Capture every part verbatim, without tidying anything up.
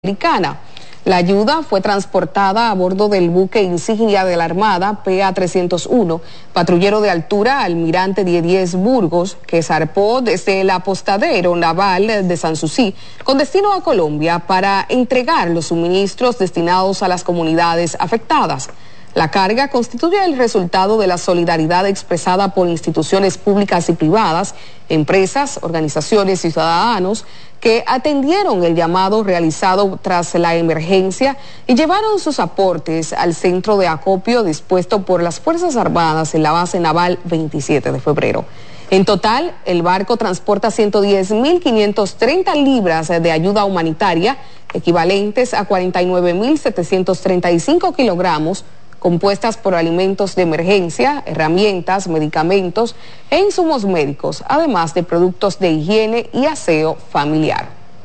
Americana. La ayuda fue transportada a bordo del buque insignia de la Armada P A trescientos uno, patrullero de altura Almirante Diez Burgos, que zarpó desde el apostadero naval de Sanssouci con destino a Colombia para entregar los suministros destinados a las comunidades afectadas. La carga constituye el resultado de la solidaridad expresada por instituciones públicas y privadas, empresas, organizaciones y ciudadanos que atendieron el llamado realizado tras la emergencia y llevaron sus aportes al centro de acopio dispuesto por las Fuerzas Armadas en la base naval veintisiete de febrero. En total, el barco transporta ciento diez mil quinientas treinta libras de ayuda humanitaria, equivalentes a cuarenta y nueve mil setecientos treinta y cinco kilogramos, compuestas por alimentos de emergencia, herramientas, medicamentos e insumos médicos, además de productos de higiene y aseo familiar.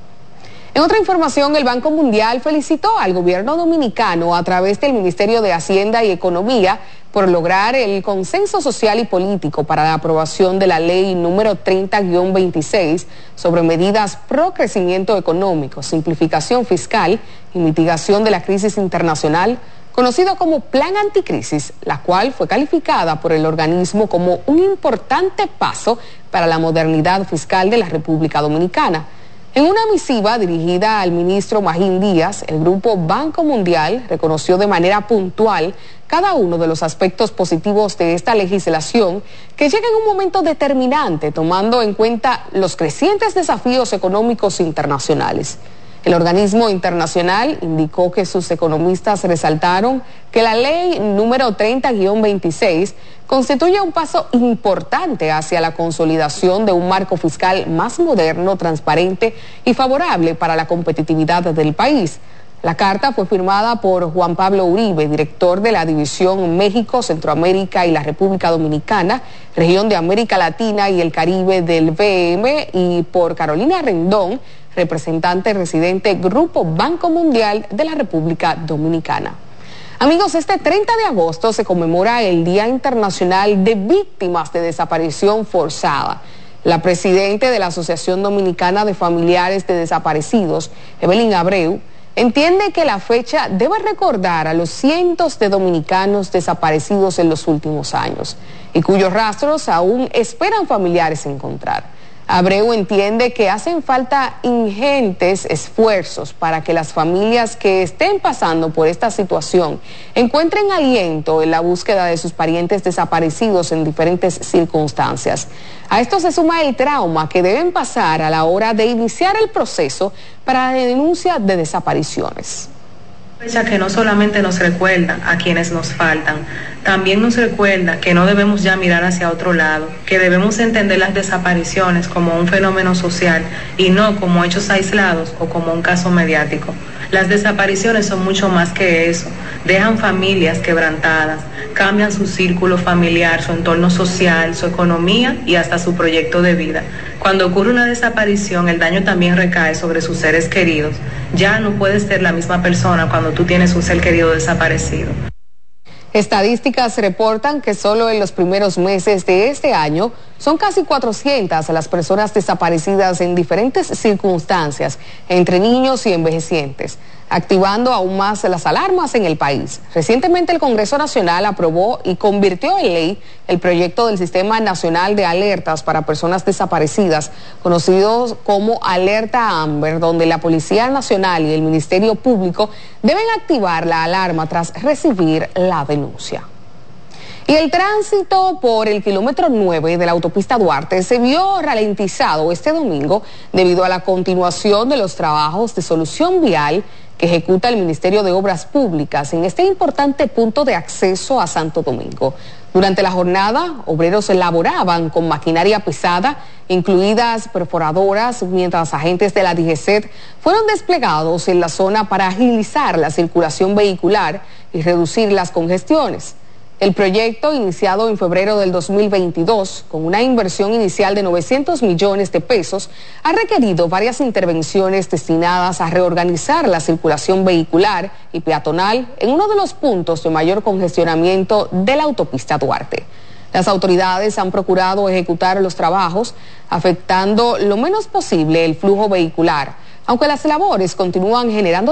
En otra información, el Banco Mundial felicitó al gobierno dominicano a través del Ministerio de Hacienda y Economía por lograr el consenso social y político para la aprobación de la ley número treinta guión veintiséis sobre medidas pro crecimiento económico, simplificación fiscal y mitigación de la crisis internacional, conocido como Plan Anticrisis, la cual fue calificada por el organismo como un importante paso para la modernidad fiscal de la República Dominicana. En una misiva dirigida al ministro Magín Díaz, el Grupo Banco Mundial reconoció de manera puntual cada uno de los aspectos positivos de esta legislación que llega en un momento determinante, tomando en cuenta los crecientes desafíos económicos internacionales. El organismo internacional indicó que sus economistas resaltaron que la ley número treinta guión veintiséis constituye un paso importante hacia la consolidación de un marco fiscal más moderno, transparente y favorable para la competitividad del país. La carta fue firmada por Juan Pablo Uribe, director de la División México, Centroamérica y la República Dominicana, región de América Latina y el Caribe del B M, y por Carolina Rendón, representante residente Grupo Banco Mundial de la República Dominicana. Amigos, este treinta de agosto se conmemora el Día Internacional de Víctimas de Desaparición Forzada. La presidenta de la Asociación Dominicana de Familiares de Desaparecidos, Evelyn Abreu, entiende que la fecha debe recordar a los cientos de dominicanos desaparecidos en los últimos años y cuyos rastros aún esperan familiares encontrar. Abreu entiende que hacen falta ingentes esfuerzos para que las familias que estén pasando por esta situación encuentren aliento en la búsqueda de sus parientes desaparecidos en diferentes circunstancias. A esto se suma el trauma que deben pasar a la hora de iniciar el proceso para la denuncia de desapariciones. Fecha que no solamente nos recuerda a quienes nos faltan, también nos recuerda que no debemos ya mirar hacia otro lado, que debemos entender las desapariciones como un fenómeno social y no como hechos aislados o como un caso mediático. Las desapariciones son mucho más que eso, dejan familias quebrantadas, cambian su círculo familiar, su entorno social, su economía y hasta su proyecto de vida. Cuando ocurre una desaparición, el daño también recae sobre sus seres queridos. Ya no puedes ser la misma persona cuando tú tienes un ser querido desaparecido. Estadísticas reportan que solo en los primeros meses de este año son casi cuatrocientas las personas desaparecidas en diferentes circunstancias, entre niños y envejecientes, activando aún más las alarmas en el país. Recientemente el Congreso Nacional aprobó y convirtió en ley el proyecto del Sistema Nacional de Alertas para Personas Desaparecidas, conocido como Alerta Amber, donde la Policía Nacional y el Ministerio Público deben activar la alarma tras recibir la denuncia. Y el tránsito por el kilómetro nueve de la autopista Duarte se vio ralentizado este domingo debido a la continuación de los trabajos de solución vial que ejecuta el Ministerio de Obras Públicas en este importante punto de acceso a Santo Domingo. Durante la jornada, obreros elaboraban con maquinaria pesada, incluidas perforadoras, mientras agentes de la D G C E T fueron desplegados en la zona para agilizar la circulación vehicular y reducir las congestiones. El proyecto, iniciado en febrero del dos mil veintidós, con una inversión inicial de novecientos millones de pesos, ha requerido varias intervenciones destinadas a reorganizar la circulación vehicular y peatonal en uno de los puntos de mayor congestionamiento de la autopista Duarte. Las autoridades han procurado ejecutar los trabajos afectando lo menos posible el flujo vehicular, aunque las labores continúan generando